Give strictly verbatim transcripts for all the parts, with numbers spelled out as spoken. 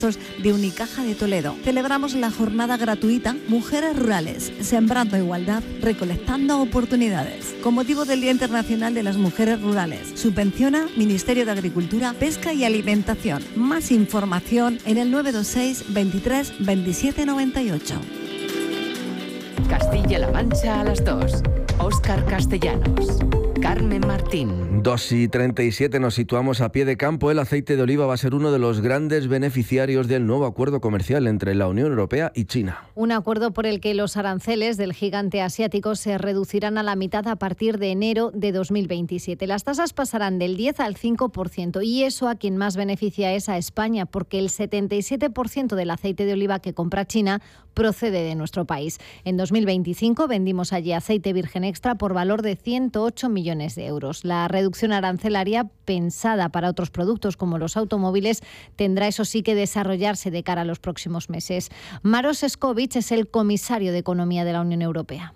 de Unicaja de Toledo. Celebramos la jornada gratuita Mujeres Rurales, sembrando igualdad, recolectando oportunidades. Con motivo del Día Internacional de las Mujeres Rurales, subvenciona Ministerio de Agricultura, Pesca y Alimentación. Más información en el nueve dos seis, veintitrés, veintisiete noventa y ocho. Castilla-La Mancha a las dos. Óscar Castellanos. Carmen Martín. dos y treinta y siete, nos situamos a pie de campo. El aceite de oliva va a ser uno de los grandes beneficiarios del nuevo acuerdo comercial entre la Unión Europea y China. Un acuerdo por el que los aranceles del gigante asiático se reducirán a la mitad a partir de enero de dos mil veintisiete. Las tasas pasarán del diez al cinco por ciento y eso a quien más beneficia es a España, porque el setenta y siete por ciento del aceite de oliva que compra China procede de nuestro país. En dos mil veinticinco vendimos allí aceite virgen extra por valor de ciento ocho millones de euros. La reducción arancelaria, pensada para otros productos como los automóviles, tendrá eso sí que desarrollarse de cara a los próximos meses. Maros Sefcovic es el comisario de Economía de la Unión Europea.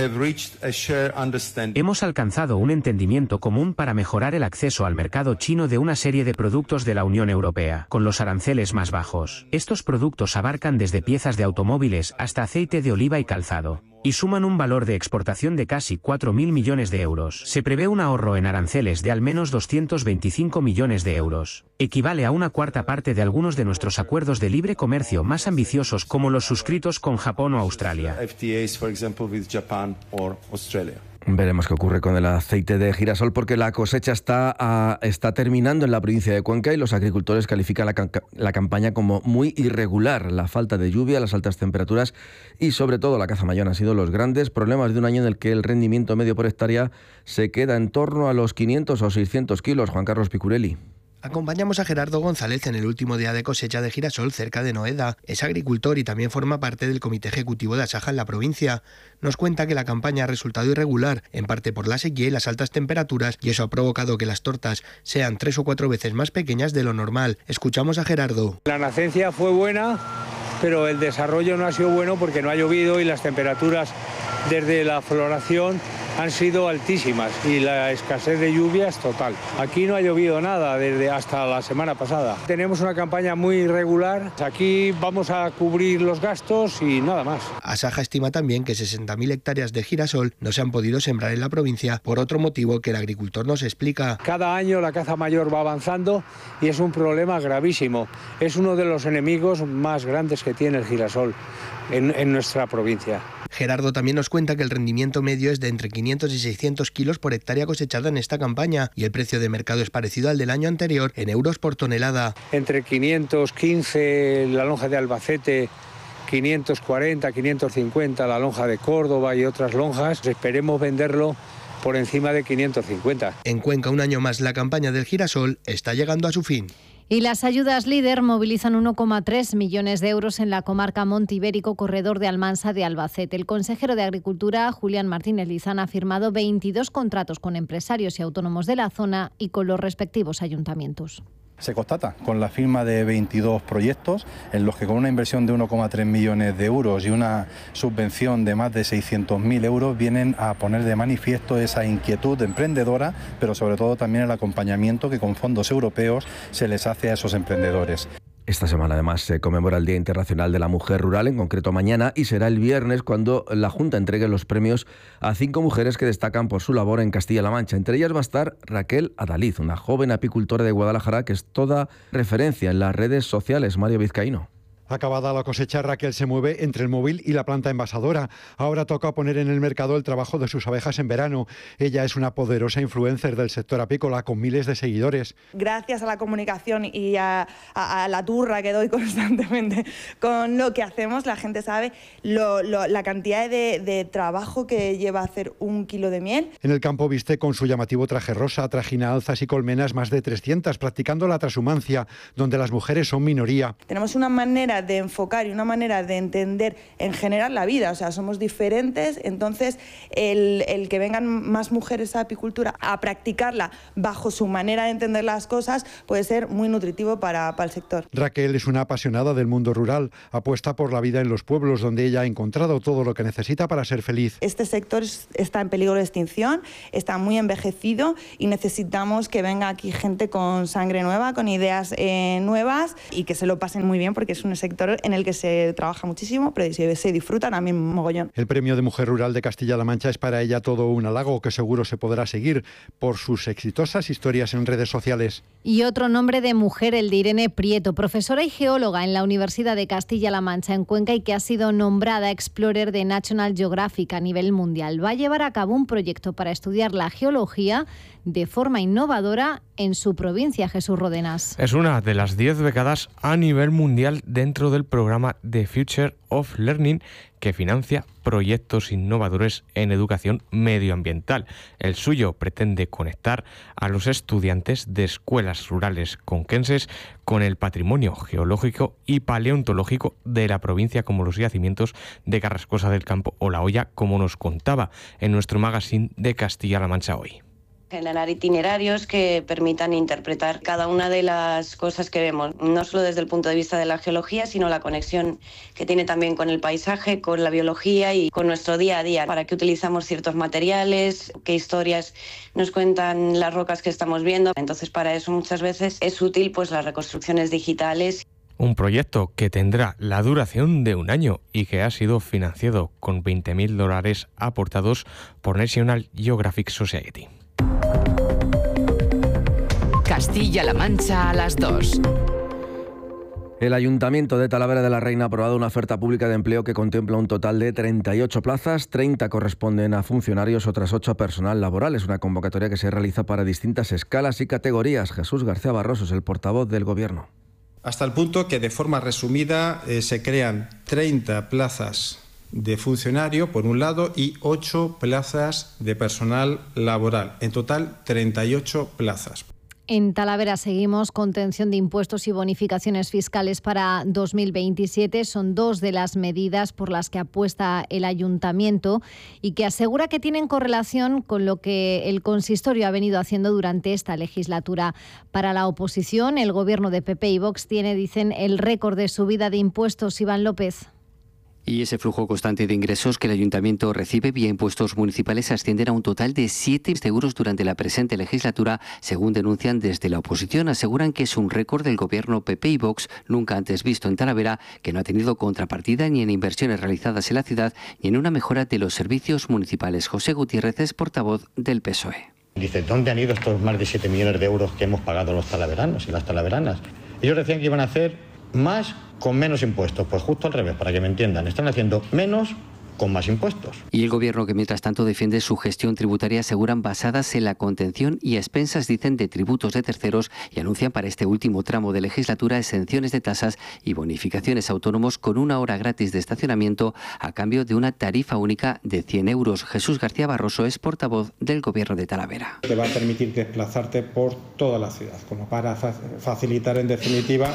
Hemos alcanzado un entendimiento común para mejorar el acceso al mercado chino de una serie de productos de la Unión Europea, con los aranceles más bajos. Estos productos abarcan desde piezas de automóviles hasta aceite de oliva y calzado, y suman un valor de exportación de casi cuatro mil millones de euros. Se prevé un ahorro en aranceles de al menos doscientos veinticinco millones de euros. Equivale a una cuarta parte de algunos de nuestros acuerdos de libre comercio más ambiciosos, como los suscritos con Japón o Australia. Veremos qué ocurre con el aceite de girasol, porque la cosecha está, a, está terminando en la provincia de Cuenca y los agricultores califican la, la campaña como muy irregular. La falta de lluvia, las altas temperaturas y sobre todo la caza mayón han sido los grandes problemas de un año en el que el rendimiento medio por hectárea se queda en torno a los quinientos o seiscientos kilos. Juan Carlos Picurelli. Acompañamos a Gerardo González en el último día de cosecha de girasol cerca de Noeda. Es agricultor y también forma parte del comité ejecutivo de Asaja en la provincia. Nos cuenta que la campaña ha resultado irregular, en parte por la sequía y las altas temperaturas, y eso ha provocado que las tortas sean tres o cuatro veces más pequeñas de lo normal. Escuchamos a Gerardo. La nacencia fue buena, pero el desarrollo no ha sido bueno porque no ha llovido y las temperaturas desde la floración han sido altísimas y la escasez de lluvia es total. Aquí no ha llovido nada desde hasta la semana pasada. Tenemos una campaña muy irregular. Aquí vamos a cubrir los gastos y nada más. Asaja estima también que sesenta mil hectáreas de girasol no se han podido sembrar en la provincia por otro motivo que el agricultor nos explica. Cada año la caza mayor va avanzando y es un problema gravísimo. Es uno de los enemigos más grandes que tiene el girasol en, en nuestra provincia. Gerardo también nos cuenta que el rendimiento medio es de entre quinientos y seiscientos kilos por hectárea cosechada en esta campaña y el precio de mercado es parecido al del año anterior en euros por tonelada. Entre quinientos quince la lonja de Albacete, quinientos cuarenta, quinientos cincuenta la lonja de Córdoba y otras lonjas. Esperemos venderlo por encima de quinientos cincuenta. En Cuenca, un año más, la campaña del girasol está llegando a su fin. Y las ayudas LEADER movilizan uno coma tres millones de euros en la comarca Monte Ibérico, corredor de Almansa de Albacete. El consejero de Agricultura, Julián Martínez Lizana, ha firmado veintidós contratos con empresarios y autónomos de la zona y con los respectivos ayuntamientos. Se constata con la firma de veintidós proyectos en los que con una inversión de uno coma tres millones de euros y una subvención de más de seiscientos mil euros vienen a poner de manifiesto esa inquietud emprendedora, pero sobre todo también el acompañamiento que con fondos europeos se les hace a esos emprendedores. Esta semana además se conmemora el Día Internacional de la Mujer Rural, en concreto mañana, y será el viernes cuando la Junta entregue los premios a cinco mujeres que destacan por su labor en Castilla-La Mancha. Entre ellas va a estar Raquel Adaliz, una joven apicultora de Guadalajara que es toda referencia en las redes sociales. Mario Vizcaíno. Acabada la cosecha, Raquel se mueve entre el móvil y la planta envasadora. Ahora toca poner en el mercado el trabajo de sus abejas en verano. Ella es una poderosa influencer del sector apícola con miles de seguidores. Gracias a la comunicación y a, a, a la turra que doy constantemente con lo que hacemos, la gente sabe lo, lo, la cantidad de, de trabajo que lleva hacer un kilo de miel. En el campo viste con su llamativo traje rosa, trajina alzas y colmenas más de trescientas, practicando la transhumancia, donde las mujeres son minoría. Tenemos una manera manera de enfocar y una manera de entender en general la vida, o sea, somos diferentes, entonces el, el que vengan más mujeres a apicultura a practicarla bajo su manera de entender las cosas puede ser muy nutritivo para, para el sector. Raquel es una apasionada del mundo rural, apuesta por la vida en los pueblos donde ella ha encontrado todo lo que necesita para ser feliz. Este sector está en peligro de extinción, está muy envejecido y necesitamos que venga aquí gente con sangre nueva, con ideas eh, nuevas y que se lo pasen muy bien porque es un sector en el que se trabaja muchísimo, pero se, se disfruta también mogollón. El Premio de Mujer Rural de Castilla-La Mancha es para ella todo un halago que seguro se podrá seguir por sus exitosas historias en redes sociales. Y otro nombre de mujer, el de Irene Prieto, profesora y geóloga en la Universidad de Castilla-La Mancha en Cuenca y que ha sido nombrada Explorer de National Geographic a nivel mundial. Va a llevar a cabo un proyecto para estudiar la geología de forma innovadora en su provincia. Jesús Rodenas. Es una de las diez becadas a nivel mundial dentro del programa The Future of Learning, que financia proyectos innovadores en educación medioambiental. El suyo pretende conectar a los estudiantes de escuelas rurales conquenses con el patrimonio geológico y paleontológico de la provincia, como los yacimientos de Carrascosa del Campo o La Hoya, como nos contaba en nuestro magazine de Castilla-La Mancha Hoy. Generar itinerarios que permitan interpretar cada una de las cosas que vemos, no solo desde el punto de vista de la geología, sino la conexión que tiene también con el paisaje, con la biología y con nuestro día a día. Para qué utilizamos ciertos materiales, qué historias nos cuentan las rocas que estamos viendo. Entonces, para eso muchas veces es útil pues las reconstrucciones digitales. Un proyecto que tendrá la duración de un año y que ha sido financiado con veinte mil dólares aportados por National Geographic Society. Castilla-La Mancha a las dos. El Ayuntamiento de Talavera de la Reina ha aprobado una oferta pública de empleo que contempla un total de treinta y ocho plazas, treinta corresponden a funcionarios, otras ocho a personal laboral. Es una convocatoria que se realiza para distintas escalas y categorías. Jesús García Barroso es el portavoz del Gobierno. Hasta el punto que, de forma resumida, eh, se crean treinta plazas de funcionario, por un lado, y ocho plazas de personal laboral. En total, treinta y ocho plazas. En Talavera seguimos contención de impuestos y bonificaciones fiscales para dos mil veintisiete. Son dos de las medidas por las que apuesta el Ayuntamiento y que asegura que tienen correlación con lo que el consistorio ha venido haciendo durante esta legislatura. Para la oposición, el gobierno de P P y Vox tiene, dicen, el récord de subida de impuestos. Iván López. Y ese flujo constante de ingresos que el Ayuntamiento recibe vía impuestos municipales ascienden a un total de siete euros durante la presente legislatura, según denuncian desde la oposición. Aseguran que es un récord del gobierno P P y Vox nunca antes visto en Talavera, que no ha tenido contrapartida ni en inversiones realizadas en la ciudad ni en una mejora de los servicios municipales. José Gutiérrez es portavoz del P S O E. Dice, ¿dónde han ido estos más de siete millones de euros que hemos pagado los talaveranos y las talaveranas? Ellos decían que iban a hacer más con menos impuestos. Pues justo al revés, para que me entiendan. Están haciendo menos con más impuestos. Y el gobierno, que mientras tanto defiende su gestión tributaria, aseguran basadas en la contención y a expensas, dicen, de tributos de terceros, y anuncian para este último tramo de legislatura exenciones de tasas y bonificaciones a autónomos con una hora gratis de estacionamiento a cambio de una tarifa única de cien euros. Jesús García Barroso es portavoz del gobierno de Talavera. Te va a permitir desplazarte por toda la ciudad, como para facilitar en definitiva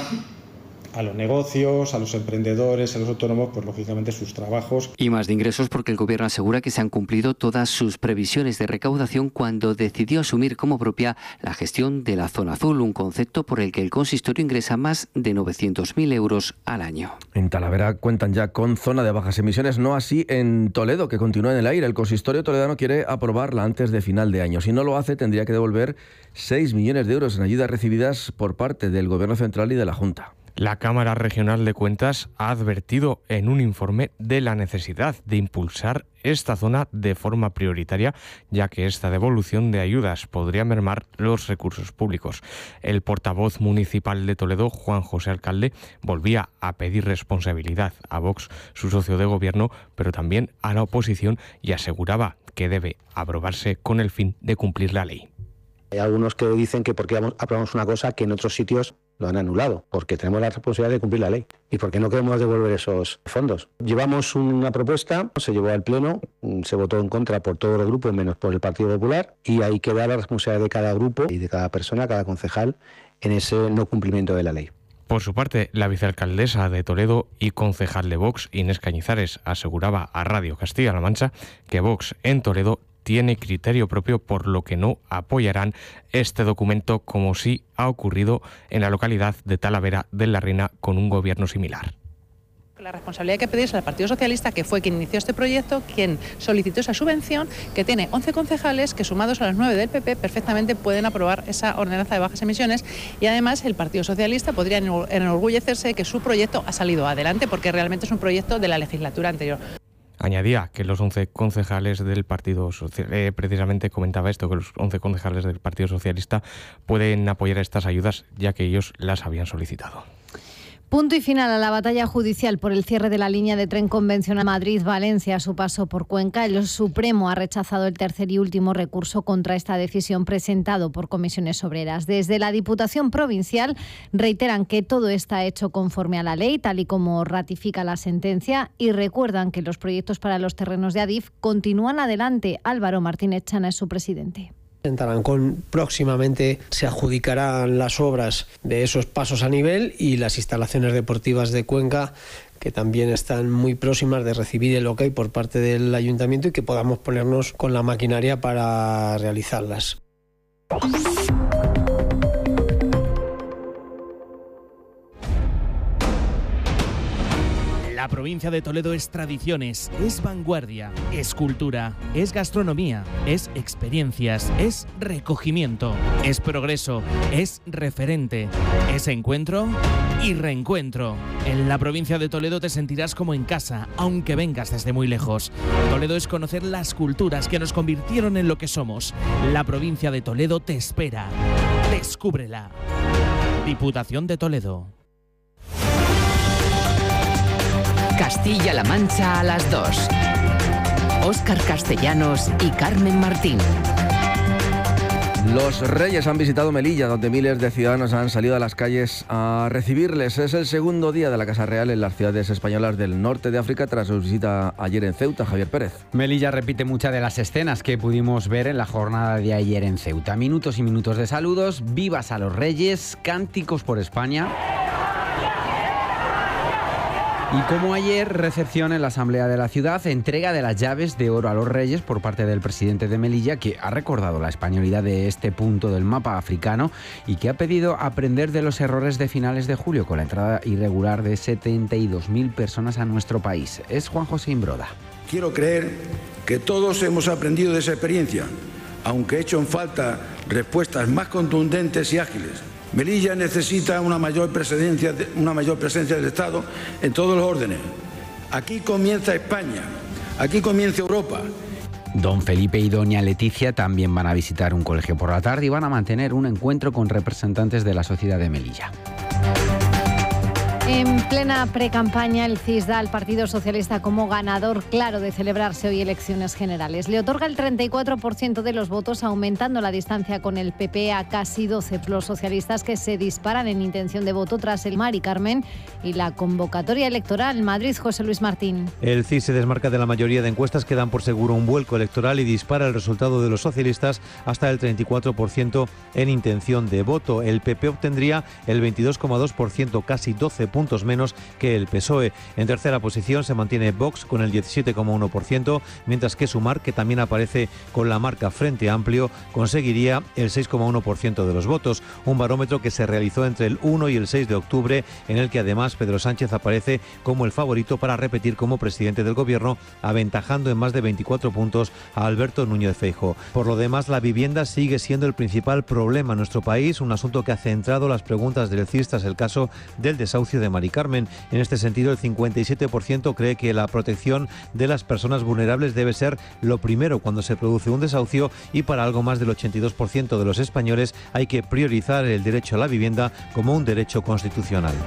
a los negocios, a los emprendedores, a los autónomos, pues lógicamente sus trabajos. Y más de ingresos, porque el gobierno asegura que se han cumplido todas sus previsiones de recaudación cuando decidió asumir como propia la gestión de la zona azul, un concepto por el que el consistorio ingresa más de novecientos mil euros al año. En Talavera cuentan ya con zona de bajas emisiones, no así en Toledo, que continúa en el aire. El consistorio toledano quiere aprobarla antes de final de año. Si no lo hace, tendría que devolver seis millones de euros en ayudas recibidas por parte del Gobierno Central y de la Junta. La Cámara Regional de Cuentas ha advertido en un informe de la necesidad de impulsar esta zona de forma prioritaria, ya que esta devolución de ayudas podría mermar los recursos públicos. El portavoz municipal de Toledo, Juan José Alcalde, volvía a pedir responsabilidad a Vox, su socio de gobierno, pero también a la oposición, y aseguraba que debe aprobarse con el fin de cumplir la ley. Hay algunos que dicen que porque aprobamos una cosa que en otros sitios lo han anulado, porque tenemos la responsabilidad de cumplir la ley y porque no queremos devolver esos fondos. Llevamos una propuesta, se llevó al Pleno, se votó en contra por todos los grupos menos por el Partido Popular, y ahí queda la responsabilidad de cada grupo y de cada persona, cada concejal, en ese no cumplimiento de la ley. Por su parte, la vicealcaldesa de Toledo y concejal de Vox, Inés Cañizares, aseguraba a Radio Castilla-La Mancha que Vox en Toledo tiene criterio propio, por lo que no apoyarán este documento, como sí ha ocurrido en la localidad de Talavera de la Reina con un gobierno similar. La responsabilidad hay que pedirse al Partido Socialista, que fue quien inició este proyecto, quien solicitó esa subvención, que tiene once concejales que, sumados a los nueve del P P, perfectamente pueden aprobar esa ordenanza de bajas emisiones, y además el Partido Socialista podría enorgullecerse de que su proyecto ha salido adelante, porque realmente es un proyecto de la legislatura anterior. Añadía que los once concejales del Partido Socialista, eh, precisamente comentaba esto, que los once concejales del Partido Socialista pueden apoyar estas ayudas, ya que ellos las habían solicitado. Punto y final a la batalla judicial por el cierre de la línea de tren convencional Madrid-Valencia a su paso por Cuenca. El Supremo ha rechazado el tercer y último recurso contra esta decisión presentado por comisiones obreras. Desde la Diputación Provincial reiteran que todo está hecho conforme a la ley, tal y como ratifica la sentencia, y recuerdan que los proyectos para los terrenos de Adif continúan adelante. Álvaro Martínez Chana es su presidente. En Tarancón próximamente se adjudicarán las obras de esos pasos a nivel y las instalaciones deportivas de Cuenca, que también están muy próximas de recibir el ok por parte del ayuntamiento y que podamos ponernos con la maquinaria para realizarlas. La provincia de Toledo es tradiciones, es vanguardia, es cultura, es gastronomía, es experiencias, es recogimiento, es progreso, es referente, es encuentro y reencuentro. En la provincia de Toledo te sentirás como en casa, aunque vengas desde muy lejos. Toledo es conocer las culturas que nos convirtieron en lo que somos. La provincia de Toledo te espera. Descúbrela. Diputación de Toledo. Castilla-La Mancha a las dos. Óscar Castellanos y Carmen Martín. Los Reyes han visitado Melilla, donde miles de ciudadanos han salido a las calles a recibirles. Es el segundo día de la Casa Real en las ciudades españolas del norte de África tras su visita ayer en Ceuta. Javier Pérez. Melilla repite muchas de las escenas que pudimos ver en la jornada de ayer en Ceuta. Minutos y minutos de saludos, vivas a los Reyes, cánticos por España. Y como ayer, recepción en la Asamblea de la Ciudad, entrega de las llaves de oro a los Reyes por parte del presidente de Melilla, que ha recordado la españolidad de este punto del mapa africano y que ha pedido aprender de los errores de finales de julio con la entrada irregular de setenta y dos mil personas a nuestro país. Es Juan José Imbroda. Quiero creer que todos hemos aprendido de esa experiencia, aunque he hecho en falta respuestas más contundentes y ágiles. Melilla necesita una mayor presencia, una mayor presencia del Estado en todos los órdenes. Aquí comienza España, aquí comienza Europa. Don Felipe y doña Leticia también van a visitar un colegio por la tarde y van a mantener un encuentro con representantes de la sociedad de Melilla. En plena precampaña, el C I S da al Partido Socialista como ganador claro de celebrarse hoy elecciones generales. Le otorga el treinta y cuatro por ciento de los votos, aumentando la distancia con el P P a casi doce. Los socialistas que se disparan en intención de voto tras el Mari Carmen y la convocatoria electoral. Madrid, José Luis Martín. El C I S se desmarca de la mayoría de encuestas que dan por seguro un vuelco electoral y dispara el resultado de los socialistas hasta el treinta y cuatro por ciento en intención de voto. El P P obtendría el veintidós coma dos por ciento, casi doce puntos menos que el P S O E. En tercera posición se mantiene Vox con el diecisiete coma uno por ciento, mientras que Sumar, que también aparece con la marca Frente Amplio, conseguiría el seis coma uno por ciento de los votos. Un barómetro que se realizó entre el uno y el seis de octubre, en el que además Pedro Sánchez aparece como el favorito para repetir como presidente del gobierno, aventajando en más de veinticuatro puntos a Alberto Núñez Feijóo. Por lo demás, la vivienda sigue siendo el principal problema en nuestro país, un asunto que ha centrado las preguntas del C I S tras el caso del desahucio de Mari Carmen. En este sentido, el cincuenta y siete por ciento cree que la protección de las personas vulnerables debe ser lo primero cuando se produce un desahucio, y para algo más del ochenta y dos por ciento de los españoles hay que priorizar el derecho a la vivienda como un derecho constitucional.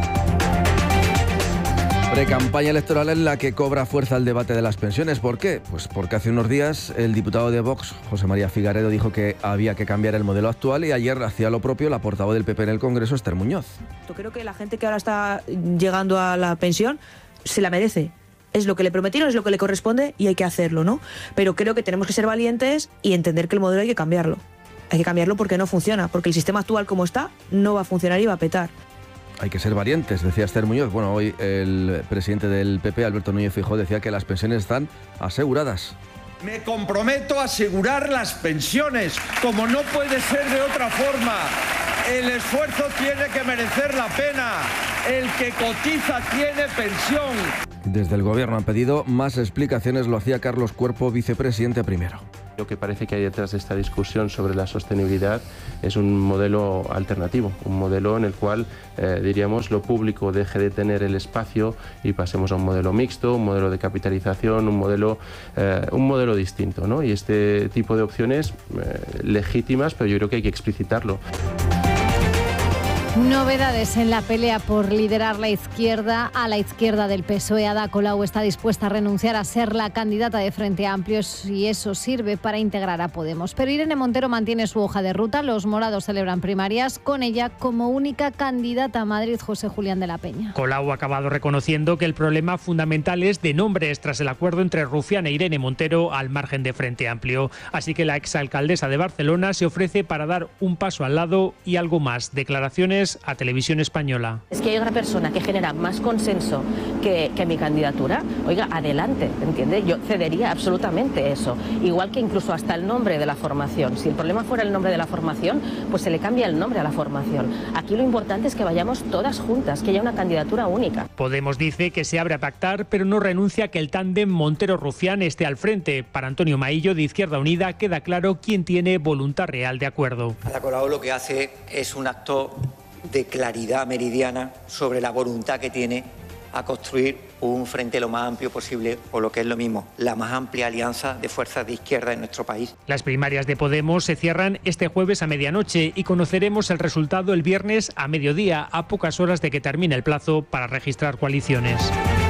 Precampaña electoral en la que cobra fuerza el debate de las pensiones. ¿Por qué? Pues porque hace unos días el diputado de Vox, José María Figaredo, dijo que había que cambiar el modelo actual, y ayer hacía lo propio la portavoz del P P en el Congreso, Esther Muñoz. Creo que la gente que ahora está llegando a la pensión se la merece. Es lo que le prometieron, es lo que le corresponde y hay que hacerlo, ¿no? Pero creo que tenemos que ser valientes y entender que el modelo hay que cambiarlo. Hay que cambiarlo porque no funciona, porque el sistema actual como está no va a funcionar y va a petar. hay que ser valientes, decía Esther Muñoz. Bueno, hoy el presidente del P P, Alberto Núñez Feijóo, decía que las pensiones están aseguradas. Me comprometo a asegurar las pensiones, como no puede ser de otra forma. El esfuerzo tiene que merecer la pena. El que cotiza tiene pensión. Desde el Gobierno han pedido más explicaciones, lo hacía Carlos Cuerpo, vicepresidente primero. Lo que parece que hay detrás de esta discusión sobre la sostenibilidad es un modelo alternativo, un modelo en el cual, eh, diríamos, lo público deje de tener el espacio y pasemos a un modelo mixto, un modelo de capitalización, un modelo, eh, un modelo distinto, ¿no? Y este tipo de opciones eh, legítimas, pero yo creo que hay que explicitarlo. Novedades en la pelea por liderar la izquierda. A la izquierda del P S O E, Ada Colau está dispuesta a renunciar a ser la candidata de Frente Amplio y eso sirve para integrar a Podemos. Pero Irene Montero mantiene su hoja de ruta. Los morados celebran primarias con ella como única candidata a Madrid. José Julián de la Peña. Colau ha acabado reconociendo que el problema fundamental es de nombres tras el acuerdo entre Rufián e Irene Montero al margen de Frente Amplio. Así que la exalcaldesa de Barcelona se ofrece para dar un paso al lado y algo más. Declaraciones a Televisión Española. Es que hay otra persona que genera más consenso que, que mi candidatura. Oiga, adelante, ¿entiende? Yo cedería absolutamente eso. Igual que incluso hasta el nombre de la formación. Si el problema fuera el nombre de la formación, pues se le cambia el nombre a la formación. Aquí lo importante es que vayamos todas juntas, que haya una candidatura única. Podemos dice que se abre a pactar, pero no renuncia a que el tándem Montero-Rufián esté al frente. Para Antonio Maillo, de Izquierda Unida, queda claro quién tiene voluntad real de acuerdo. Ada Colau lo que hace es un acto de claridad meridiana sobre la voluntad que tiene a construir un frente lo más amplio posible, o lo que es lo mismo, la más amplia alianza de fuerzas de izquierda en nuestro país. Las primarias de Podemos se cierran este jueves a medianoche y conoceremos el resultado el viernes a mediodía, a pocas horas de que termine el plazo para registrar coaliciones.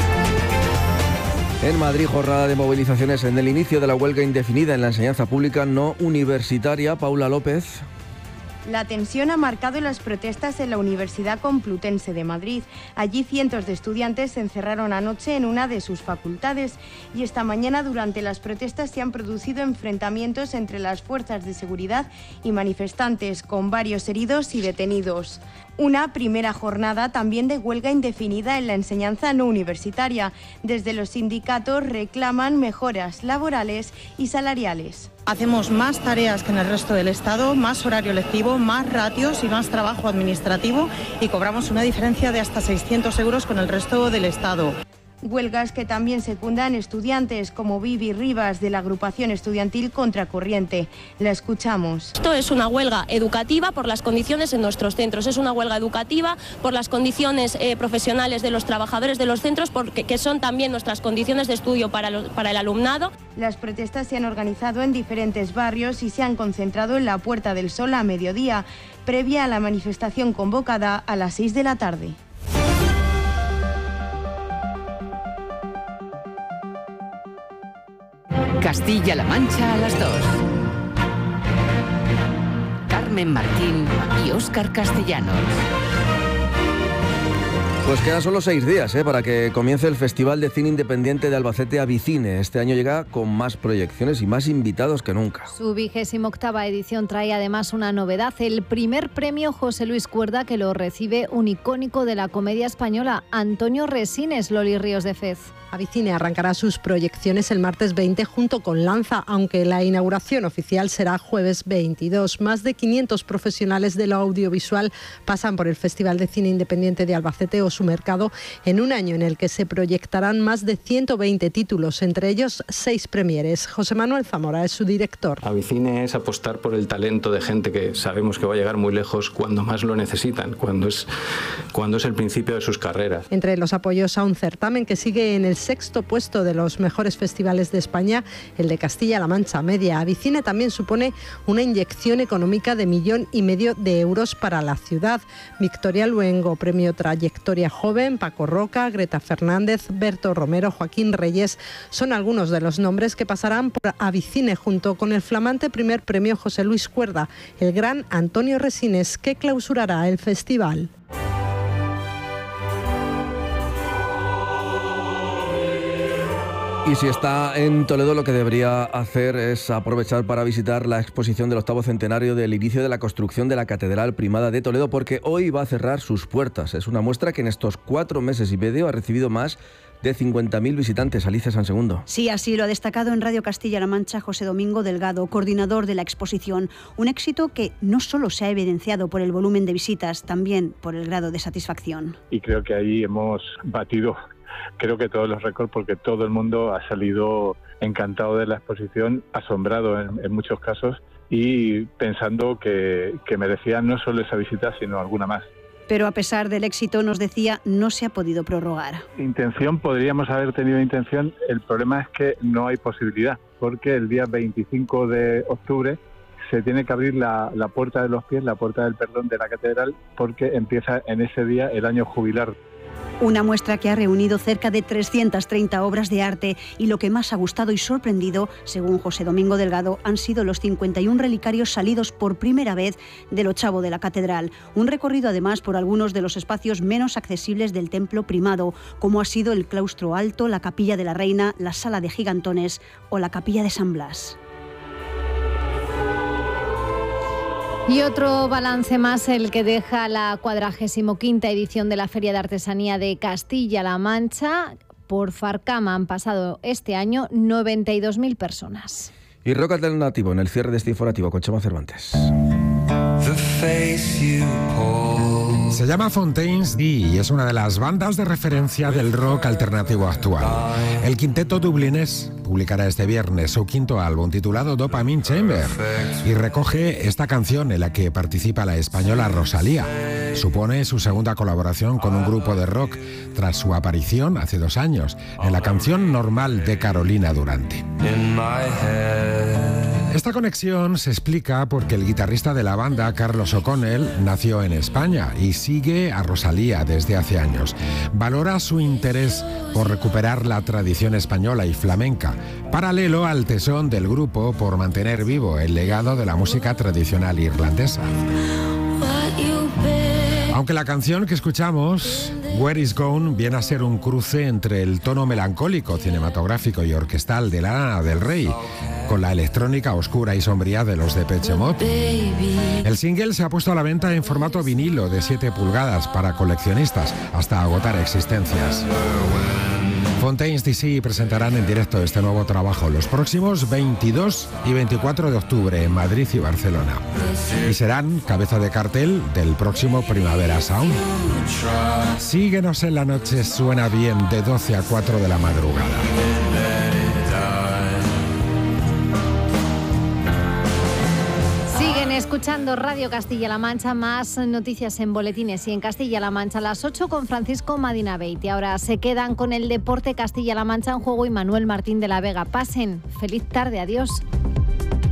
En Madrid, jornada de movilizaciones en el inicio de la huelga indefinida en la enseñanza pública no universitaria. Paula López. La tensión ha marcado las protestas en la Universidad Complutense de Madrid. Allí cientos de estudiantes se encerraron anoche en una de sus facultades y esta mañana durante las protestas se han producido enfrentamientos entre las fuerzas de seguridad y manifestantes, con varios heridos y detenidos. Una primera jornada también de huelga indefinida en la enseñanza no universitaria. Desde los sindicatos reclaman mejoras laborales y salariales. Hacemos más tareas que en el resto del Estado, más horario lectivo, más ratios y más trabajo administrativo y cobramos una diferencia de hasta seiscientos euros con el resto del Estado. Huelgas que también secundan estudiantes como Vivi Rivas de la agrupación estudiantil Contracorriente. La escuchamos. Esto es una huelga educativa por las condiciones en nuestros centros. Es una huelga educativa por las condiciones eh, profesionales de los trabajadores de los centros, porque, que son también nuestras condiciones de estudio para, los, para el alumnado. Las protestas se han organizado en diferentes barrios y se han concentrado en la Puerta del Sol a mediodía, previa a la manifestación convocada a las seis de la tarde. Castilla-La Mancha a las dos. Carmen Martín y Óscar Castellanos. Pues quedan solo seis días ¿eh? para que comience el Festival de Cine Independiente de Albacete Avicine. Este año llega con más proyecciones y más invitados que nunca. Su vigésima octava edición trae además una novedad, el primer premio José Luis Cuerda, que lo recibe un icónico de la comedia española, Antonio Resines. Loli Ríos de Fez. Avicine arrancará sus proyecciones el martes veinte junto con Lanza, aunque la inauguración oficial será jueves veintidós. Más de quinientos profesionales de lo audiovisual pasan por el Festival de Cine Independiente de Albacete o su mercado en un año en el que se proyectarán más de ciento veinte títulos, entre ellos seis premieres. José Manuel Zamora es su director. Avicine es apostar por el talento de gente que sabemos que va a llegar muy lejos cuando más lo necesitan, cuando es, cuando es el principio de sus carreras. Entre los apoyos a un certamen que sigue en el sexto puesto de los mejores festivales de España, el de Castilla-La Mancha Media, Avicine también supone una inyección económica de millón y medio de euros para la ciudad. Victoria Luengo, premio Trayectoria Joven, Paco Roca, Greta Fernández, Berto Romero, Joaquín Reyes, son algunos de los nombres que pasarán por Avicine junto con el flamante primer premio José Luis Cuerda, el gran Antonio Resines, que clausurará el festival. Y si está en Toledo, lo que debería hacer es aprovechar para visitar la exposición del octavo centenario del inicio de la construcción de la Catedral Primada de Toledo, porque hoy va a cerrar sus puertas. Es una muestra que en estos cuatro meses y medio ha recibido más de cincuenta mil visitantes. Alicia Sansegundo. Sí, así lo ha destacado en Radio Castilla-La Mancha José Domingo Delgado, coordinador de la exposición. Un éxito que no solo se ha evidenciado por el volumen de visitas, también por el grado de satisfacción. Y creo que ahí hemos batido, creo que todos los récords, porque todo el mundo ha salido encantado de la exposición, asombrado en, en muchos casos y pensando que, que merecía no solo esa visita, sino alguna más. Pero a pesar del éxito, nos decía, no se ha podido prorrogar. Intención, podríamos haber tenido intención, el problema es que no hay posibilidad, porque el día veinticinco de octubre se tiene que abrir la, la puerta de los pies, la puerta del perdón de la catedral, porque empieza en ese día el año jubilar. Una muestra que ha reunido cerca de trescientas treinta obras de arte y lo que más ha gustado y sorprendido, según José Domingo Delgado, han sido los cincuenta y un relicarios salidos por primera vez del ochavo de la catedral. Un recorrido además por algunos de los espacios menos accesibles del templo primado, como ha sido el claustro alto, la capilla de la Reina, la sala de gigantones o la capilla de San Blas. Y otro balance más, el que deja la cuadragésimo quinta edición de la Feria de Artesanía de Castilla-La Mancha. Por Farcama han pasado este año noventa y dos mil personas. Y rock alternativo en el cierre de este informativo con Chema Cervantes. Se llama Fontaines D y es una de las bandas de referencia del rock alternativo actual. El quinteto dublinés publicará este viernes su quinto álbum titulado Dopamine Chamber y recoge esta canción en la que participa la española Rosalía. Supone su segunda colaboración con un grupo de rock tras su aparición hace dos años en la canción Normal de Carolina Durante. Esta conexión se explica porque el guitarrista de la banda, Carlos O'Connell, nació en España y sigue a Rosalía desde hace años. Valora su interés por recuperar la tradición española y flamenca, paralelo al tesón del grupo por mantener vivo el legado de la música tradicional irlandesa. Aunque la canción que escuchamos, Where Is Gone, viene a ser un cruce entre el tono melancólico, cinematográfico y orquestal de Lana del Rey, con la electrónica oscura y sombría de los Depeche Mode. El single se ha puesto a la venta en formato vinilo de siete pulgadas para coleccionistas, hasta agotar existencias. Fontaines D C presentarán en directo este nuevo trabajo los próximos veintidós y veinticuatro de octubre en Madrid y Barcelona. Y serán cabeza de cartel del próximo Primavera Sound. Síguenos en la noche, suena bien, de doce a cuatro de la madrugada. Escuchando Radio Castilla-La Mancha, más noticias en boletines y en Castilla-La Mancha a las ocho con Francisco Madina Beiti. Ahora se quedan con el deporte Castilla-La Mancha en juego y Manuel Martín de la Vega. Pasen, feliz tarde, adiós.